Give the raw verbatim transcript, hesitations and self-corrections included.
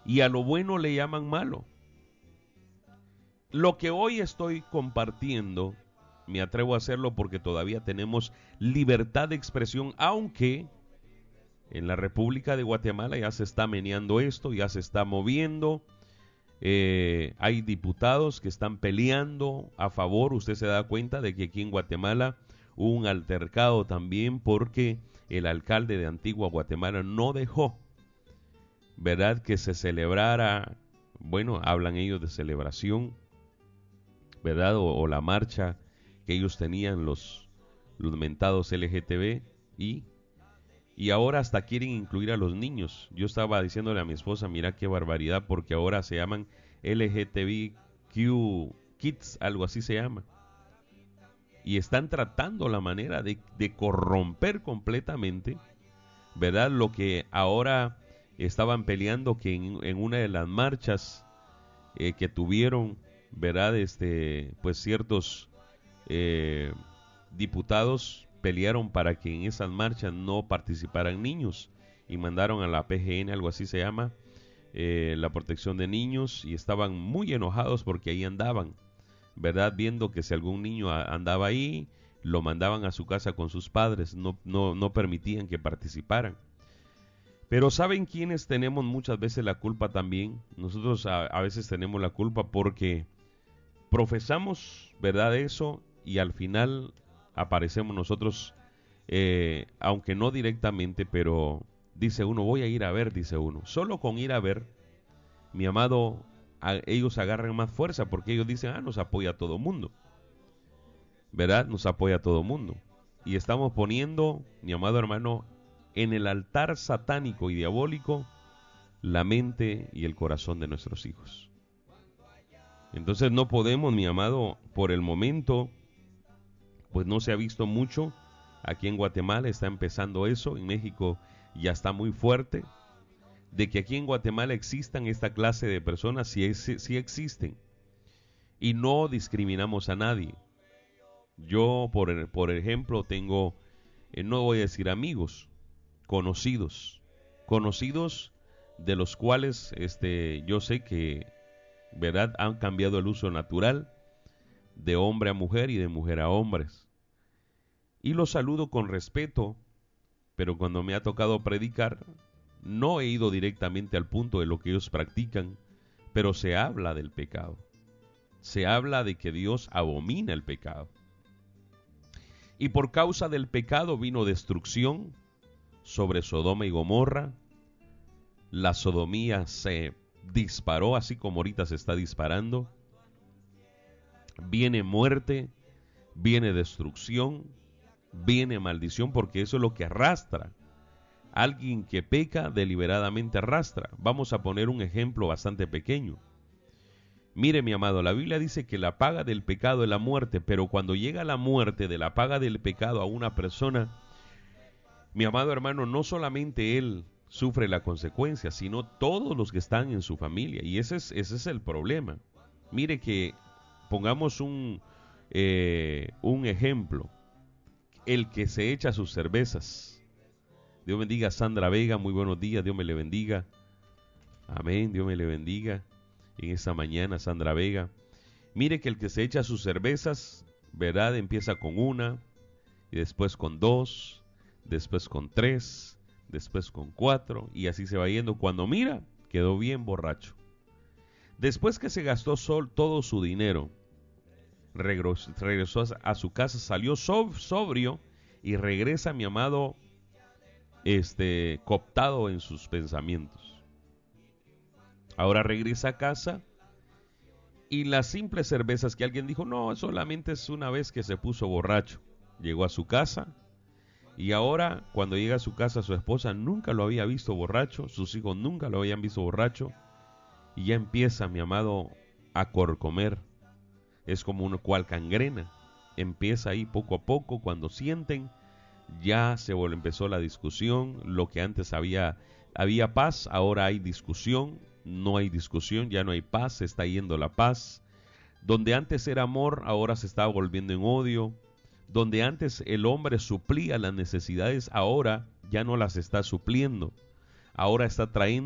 y a lo bueno le llaman malo. Lo que hoy estoy compartiendo, me atrevo a hacerlo porque todavía tenemos libertad de expresión, aunque en la República de Guatemala ya se está meneando esto, ya se está moviendo. Eh, hay diputados que están peleando a favor. Usted se da cuenta de que aquí en Guatemala hubo un altercado también porque el alcalde de Antigua Guatemala no dejó, ¿verdad?, que se celebrara, bueno, hablan ellos de celebración, ¿verdad?, o, o la marcha que ellos tenían, los, los mentados L G T B I, y ahora hasta quieren incluir a los niños. Yo estaba diciéndole a mi esposa, mira qué barbaridad, porque ahora se llaman L G T B Q Kids, algo así se llama. Y están tratando la manera de, de corromper completamente, ¿verdad?, lo que ahora estaban peleando, que en, en una de las marchas eh, que tuvieron, ¿verdad?, este, pues ciertos eh, diputados pelearon para que en esas marchas no participaran niños y mandaron a la P G N, algo así se llama, eh, la protección de niños, y estaban muy enojados porque ahí andaban, ¿verdad?, viendo que si algún niño andaba ahí, lo mandaban a su casa con sus padres, no, no, no permitían que participaran. Pero ¿saben quiénes tenemos muchas veces la culpa también? Nosotros a, a veces tenemos la culpa porque profesamos, ¿verdad?, eso, y al final aparecemos nosotros, eh, aunque no directamente, pero dice uno, voy a ir a ver, dice uno. Solo con ir a ver, mi amado, a, ellos agarran más fuerza porque ellos dicen, ah, nos apoya todo mundo, ¿verdad? Nos apoya todo mundo. Y estamos poniendo, mi amado hermano, en el altar satánico y diabólico la mente y el corazón de nuestros hijos. Entonces no podemos, mi amado, por el momento, pues no se ha visto mucho. Aquí en Guatemala está empezando eso, en México ya está muy fuerte, de que aquí en Guatemala existan esta clase de personas, sí, sí existen, y no discriminamos a nadie. Yo, por, por ejemplo, tengo, eh, no voy a decir amigos, conocidos, conocidos de los cuales este, yo sé que, ¿verdad?, han cambiado el uso natural de hombre a mujer y de mujer a hombres. Y los saludo con respeto, pero cuando me ha tocado predicar, no he ido directamente al punto de lo que ellos practican, pero se habla del pecado. Se habla de que Dios abomina el pecado. Y por causa del pecado vino destrucción sobre Sodoma y Gomorra. La sodomía se disparó, así como ahorita se está disparando. Viene muerte, viene destrucción, viene maldición, porque eso es lo que arrastra. Alguien que peca deliberadamente arrastra. Vamos a poner un ejemplo bastante pequeño. Mire, mi amado, la Biblia dice que la paga del pecado es la muerte, pero cuando llega la muerte de la paga del pecado a una persona, mi amado hermano, no solamente él sufre la consecuencia, sino todos los que están en su familia. Y ese es, ese es el problema. Mire que pongamos un, eh, un ejemplo. El que se echa sus cervezas. Dios bendiga a Sandra Vega, muy buenos días, Dios me le bendiga. Amén, Dios me le bendiga. En esta mañana, Sandra Vega. Mire que el que se echa sus cervezas, ¿verdad?, empieza con una, y después con dos, después con tres, después con cuatro, y así se va yendo. Cuando mira, quedó bien borracho. Después que se gastó sol, todo su dinero, regresó, regresó a su casa, salió so, sobrio, y regresa, mi amado, este, cooptado en sus pensamientos. Ahora regresa a casa y las simples cervezas que alguien dijo, no, solamente es una vez que se puso borracho. Llegó a su casa y ahora cuando llega a su casa su esposa nunca lo había visto borracho, sus hijos nunca lo habían visto borracho y ya empieza, mi amado, a corcomer. Es como una cual cangrena. Empieza ahí poco a poco, cuando sienten, ya se empezó la discusión. Lo que antes había, había paz, ahora hay discusión. No hay discusión, ya no hay paz, se está yendo la paz. Donde antes era amor, ahora se está volviendo en odio. Donde antes el hombre suplía las necesidades, ahora ya no las está supliendo. Ahora está trayendo